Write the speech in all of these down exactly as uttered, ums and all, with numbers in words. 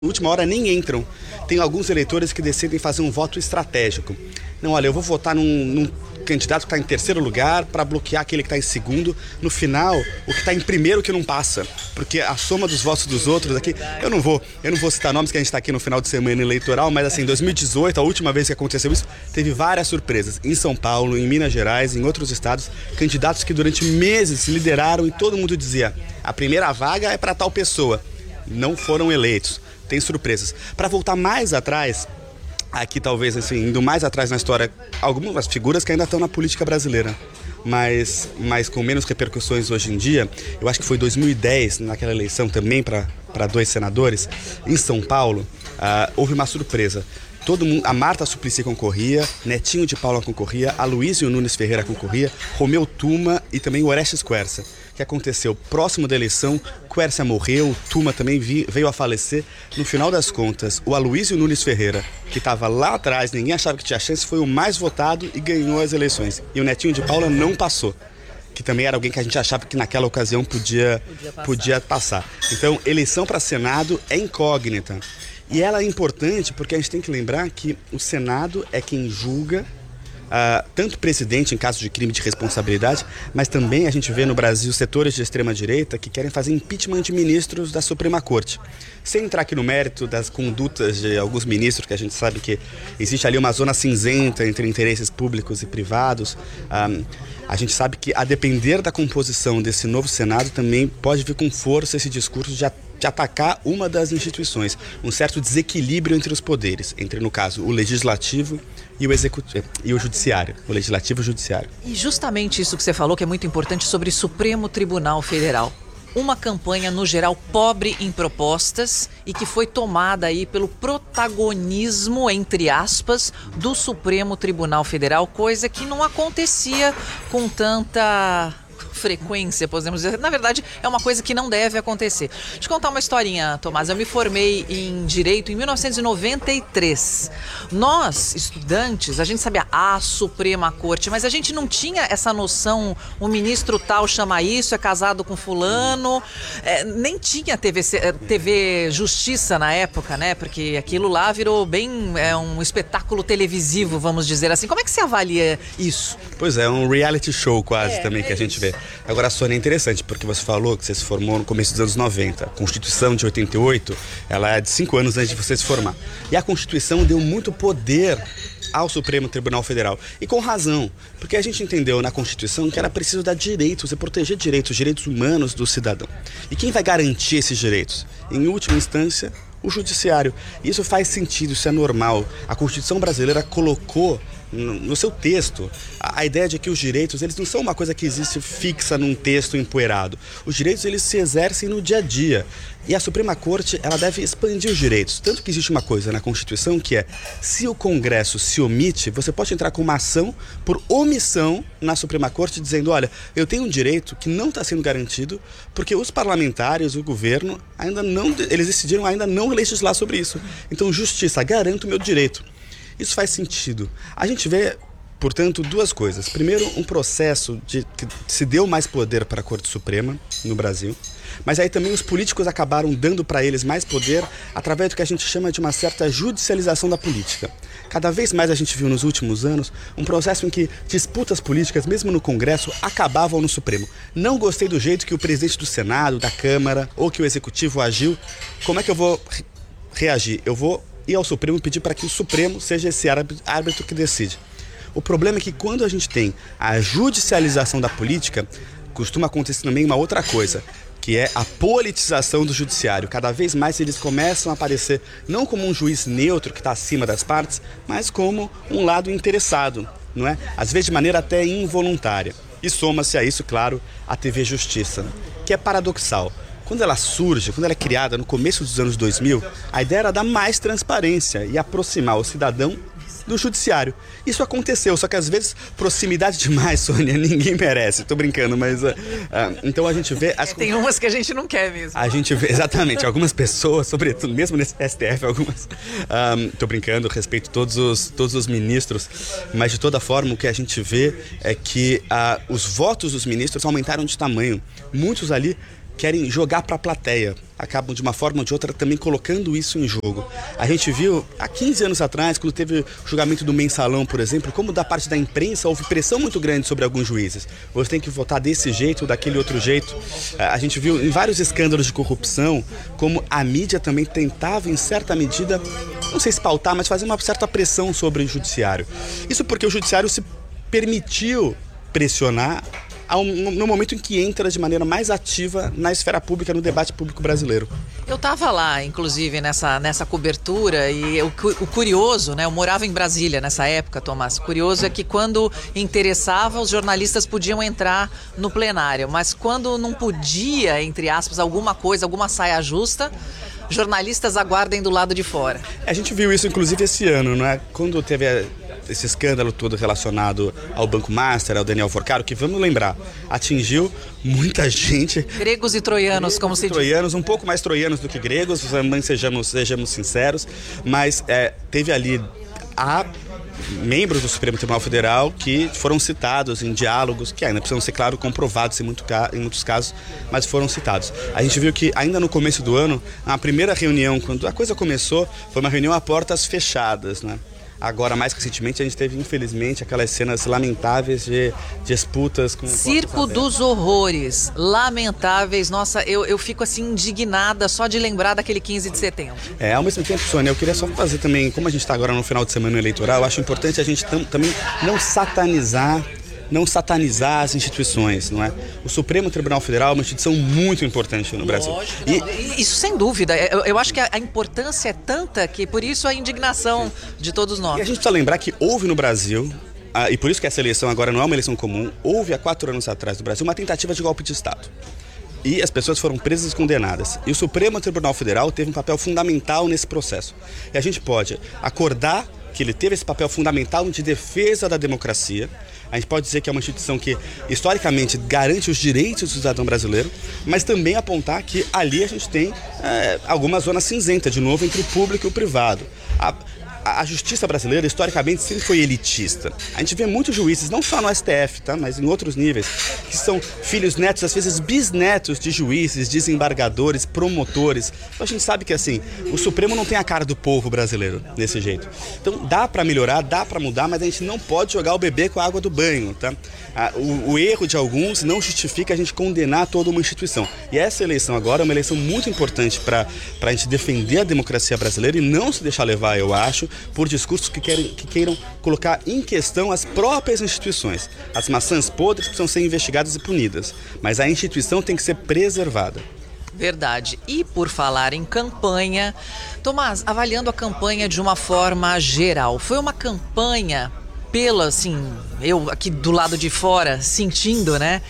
última hora nem entram. Tem alguns eleitores que decidem fazer um voto estratégico. Não, olha, eu vou votar num, num candidato que está em terceiro lugar para bloquear aquele que está em segundo. No final, o que está em primeiro que não passa. Porque a soma dos votos dos outros aqui... Eu não vou, eu não vou citar nomes, que a gente está aqui no final de semana eleitoral, mas assim, em dois mil e dezoito, a última vez que aconteceu isso, teve várias surpresas. Em São Paulo, em Minas Gerais, em outros estados, candidatos que durante meses lideraram e todo mundo dizia: a primeira vaga é para tal pessoa. Não foram eleitos. Tem surpresas. Para voltar mais atrás, aqui talvez assim, indo mais atrás na história, algumas figuras que ainda estão na política brasileira, mas, mas com menos repercussões hoje em dia. Eu acho que foi dois mil e dez, naquela eleição também para dois senadores, em São Paulo, uh, houve uma surpresa. Todo mundo, a Marta Suplicy concorria, Netinho de Paula concorria, Aloysio Nunes Ferreira concorria, Romeu Tuma e também o Orestes Quercia. O que aconteceu? Próximo da eleição, Quercia morreu, Tuma também vi, veio a falecer. No final das contas, o Aloysio Nunes Ferreira, que estava lá atrás, ninguém achava que tinha chance, foi o mais votado e ganhou as eleições. E o Netinho de Paula não passou, que também era alguém que a gente achava que naquela ocasião podia, podia passar. Podia passar. Então, eleição para Senado é incógnita. E ela é importante porque a gente tem que lembrar que o Senado é quem julga uh, tanto o presidente em caso de crime de responsabilidade, mas também a gente vê no Brasil setores de extrema-direita que querem fazer impeachment de ministros da Suprema Corte. Sem entrar aqui no mérito das condutas de alguns ministros, que a gente sabe que existe ali uma zona cinzenta entre interesses públicos e privados, um, a gente sabe que, a depender da composição desse novo Senado, também pode vir com força esse discurso de de atacar uma das instituições, um certo desequilíbrio entre os poderes, entre, no caso, o legislativo e o executivo, e o judiciário, o legislativo e o judiciário. E justamente isso que você falou, que é muito importante, sobre Supremo Tribunal Federal. Uma campanha, no geral, pobre em propostas e que foi tomada aí pelo protagonismo, entre aspas, do Supremo Tribunal Federal, coisa que não acontecia com tanta frequência, podemos dizer. Na verdade, é uma coisa que não deve acontecer. Deixa eu contar uma historinha, Tomás. Eu me formei em Direito em mil novecentos e noventa e três. Nós, estudantes, a gente sabia a Suprema Corte, mas a gente não tinha essa noção, o ministro tal chama isso, é casado com fulano, é, nem tinha T V, T V Justiça na época, né? Porque aquilo lá virou bem é, um espetáculo televisivo, vamos dizer assim. Como é que você avalia isso? Pois é, um reality show quase é, também é que a gente isso. vê. Agora, Sônia, é interessante, porque você falou que você se formou no começo dos anos noventa. A Constituição de oitenta e oito, ela é de cinco anos antes de você se formar. E a Constituição deu muito poder ao Supremo Tribunal Federal. E com razão, porque a gente entendeu na Constituição que era preciso dar direitos e proteger direitos, direitos humanos do cidadão. E quem vai garantir esses direitos? Em última instância, o Judiciário. Isso faz sentido, isso é normal. A Constituição brasileira colocou no seu texto a ideia de que os direitos, eles não são uma coisa que existe fixa num texto empoeirado. Os direitos, eles se exercem no dia a dia. E a Suprema Corte, ela deve expandir os direitos. Tanto que existe uma coisa na Constituição que é: se o Congresso se omite, você pode entrar com uma ação por omissão na Suprema Corte dizendo: olha, eu tenho um direito que não está sendo garantido porque os parlamentares, o governo, ainda não, eles decidiram ainda não legislar sobre isso. Então, justiça, garanto o meu direito. Isso faz sentido. A gente vê, portanto, duas coisas. Primeiro, um processo de que se deu mais poder para a Corte Suprema no Brasil, mas aí também os políticos acabaram dando para eles mais poder através do que a gente chama de uma certa judicialização da política. Cada vez mais a gente viu nos últimos anos um processo em que disputas políticas, mesmo no Congresso, acabavam no Supremo. Não gostei do jeito que o presidente do Senado, da Câmara, ou que o Executivo agiu. Como é que eu vou reagir? Eu vou ir ao Supremo e pedir para que o Supremo seja esse árbitro que decide. O problema é que quando a gente tem a judicialização da política, costuma acontecer também uma outra coisa, que é a politização do judiciário. Cada vez mais eles começam a aparecer não como um juiz neutro que está acima das partes, mas como um lado interessado, não é? Às vezes de maneira até involuntária. E soma-se a isso, claro, a T V Justiça, que é paradoxal. Quando ela surge, quando ela é criada no começo dos anos dois mil, a ideia era dar mais transparência e aproximar o cidadão do judiciário. Isso aconteceu, só que às vezes proximidade demais, Sônia, ninguém merece. Tô brincando, mas... Uh, uh, então a gente vê... As... É, tem umas que a gente não quer mesmo. A gente vê, exatamente, algumas pessoas, sobretudo, mesmo nesse S T F, algumas... Um, tô brincando, respeito todos os, todos os ministros, mas de toda forma o que a gente vê é que uh, os votos dos ministros aumentaram de tamanho. Muitos ali querem jogar para a plateia. Acabam, de uma forma ou de outra, também colocando isso em jogo. A gente viu, há quinze anos atrás, quando teve o julgamento do Mensalão, por exemplo, como da parte da imprensa houve pressão muito grande sobre alguns juízes. Você tem que votar desse jeito ou daquele outro jeito. A gente viu em vários escândalos de corrupção, como a mídia também tentava, em certa medida, não sei se pautar, mas fazer uma certa pressão sobre o judiciário. Isso porque o judiciário se permitiu pressionar no momento em que entra de maneira mais ativa na esfera pública, no debate público brasileiro. Eu estava lá, inclusive, nessa, nessa cobertura, e o, o curioso, né? Eu morava em Brasília nessa época, Tomás. O curioso é que quando interessava, os jornalistas podiam entrar no plenário, mas quando não podia, entre aspas, alguma coisa, alguma saia justa, jornalistas aguardem do lado de fora. A gente viu isso, inclusive, esse ano, não é? Quando teve a... esse escândalo todo relacionado ao Banco Master, ao Daniel Forcaro, que, vamos lembrar, atingiu muita gente. Gregos e troianos, gregos como se diz. Troianos, um pouco mais troianos do que gregos, sejamos, sejamos sinceros, mas é, teve ali a membros do Supremo Tribunal Federal que foram citados em diálogos, que ainda precisam ser, claro, comprovados em, muito, em muitos casos, mas foram citados. A gente viu que ainda no começo do ano, a primeira reunião, quando a coisa começou, foi uma reunião a portas fechadas, né? Agora, mais recentemente, a gente teve, infelizmente, aquelas cenas lamentáveis de disputas com... Circo dos horrores, lamentáveis. Nossa, eu, eu fico assim indignada só de lembrar daquele quinze de setembro. É, ao mesmo tempo, Sônia, eu queria só fazer também, como a gente está agora no final de semana eleitoral, eu acho importante a gente tam, também não satanizar não satanizar as instituições, não é? O Supremo Tribunal Federal é uma instituição muito importante no Brasil. Lógico, e, isso sem dúvida. Eu, eu acho que a, a importância é tanta que por isso a indignação de todos nós. E a gente precisa lembrar que houve no Brasil, ah, e por isso que essa eleição agora não é uma eleição comum, houve há quatro anos atrás no Brasil uma tentativa de golpe de Estado. E as pessoas foram presas e condenadas. E o Supremo Tribunal Federal teve um papel fundamental nesse processo. E a gente pode acordar que ele teve esse papel fundamental de defesa da democracia. A gente pode dizer que é uma instituição que, historicamente, garante os direitos do cidadão brasileiro, mas também apontar que ali a gente tem é, alguma zona cinzenta, de novo, entre o público e o privado. A, a justiça brasileira, historicamente, sempre foi elitista. A gente vê muitos juízes, não só no S T F, tá? Mas em outros níveis, que são filhos, netos, às vezes bisnetos de juízes, desembargadores, promotores. Então a gente sabe que, assim, o Supremo não tem a cara do povo brasileiro desse jeito. Então dá para melhorar, dá para mudar, mas a gente não pode jogar o bebê com a água do banho, tá? O, o erro de alguns não justifica a gente condenar toda uma instituição. E essa eleição agora é uma eleição muito importante para a gente defender a democracia brasileira e não se deixar levar, eu acho, por discursos que, querem, que queiram colocar em questão as próprias instituições. As maçãs podres precisam ser investigadas e punidas, mas a instituição tem que ser preservada. Verdade. E por falar em campanha, Tomás, avaliando a campanha de uma forma geral, foi uma campanha, pelo assim, eu aqui do lado de fora sentindo, né?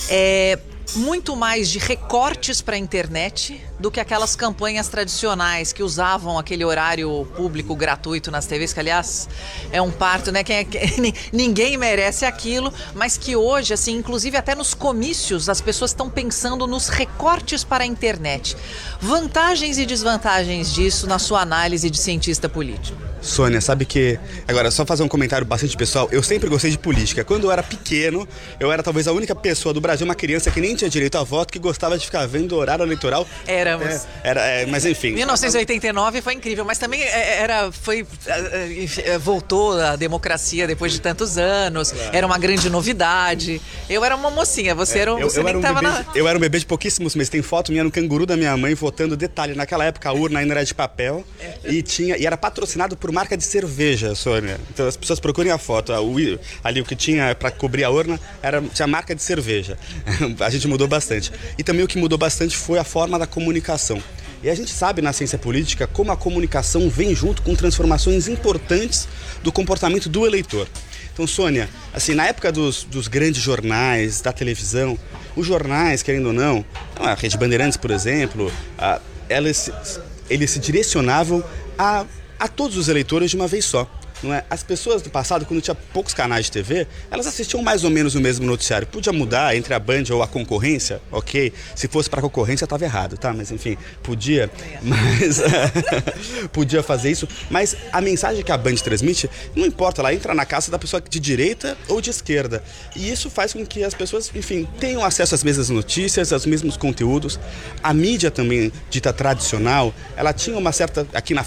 É, muito mais de recortes para a internet do que aquelas campanhas tradicionais que usavam aquele horário público gratuito nas T Vs, que aliás é um parto, né? Quem é, quem, ninguém merece aquilo, mas que hoje, assim, inclusive até nos comícios, as pessoas estão pensando nos recortes para a internet. Vantagens e desvantagens disso na sua análise de cientista político? Sônia, sabe que... Agora, só fazer um comentário bastante pessoal. Eu sempre gostei de política. Quando eu era pequeno, eu era talvez a única pessoa do Brasil, uma criança que nem tinha direito a voto, que gostava de ficar vendo o horário eleitoral. Éramos. É, era, é, mas enfim. mil novecentos e oitenta e nove foi incrível, mas também era, foi, voltou a democracia depois de tantos anos. Claro. Era uma grande novidade. Eu era uma mocinha, você, é, era, você eu, eu nem estava um na... Eu era um bebê de pouquíssimos meses. Tem foto minha no canguru da minha mãe votando. Detalhe, naquela época a urna ainda era de papel é. e, tinha, e era patrocinado por marca de cerveja, Sônia. Então as pessoas procurem a foto. O, ali o que tinha para cobrir a urna era, tinha marca de cerveja. A gente mudou bastante. E também o que mudou bastante foi a forma da comunicação. E a gente sabe na ciência política como a comunicação vem junto com transformações importantes do comportamento do eleitor. Então, Sônia, assim, na época dos, dos grandes jornais, da televisão, os jornais, querendo ou não, a Rede Bandeirantes, por exemplo, a, elas, eles se direcionavam a, a todos os eleitores de uma vez só. não é? As pessoas do passado, quando tinha poucos canais de T V, elas assistiam mais ou menos o mesmo noticiário. Podia mudar entre a Band ou a concorrência, ok? Se fosse para concorrência, estava errado, tá? Mas enfim, podia, mas podia fazer isso. Mas a mensagem que a Band transmite, não importa, ela entra na casa da pessoa de direita ou de esquerda. E isso faz com que as pessoas, enfim, tenham acesso às mesmas notícias, aos mesmos conteúdos. A mídia também, dita tradicional, ela tinha uma certa, aqui na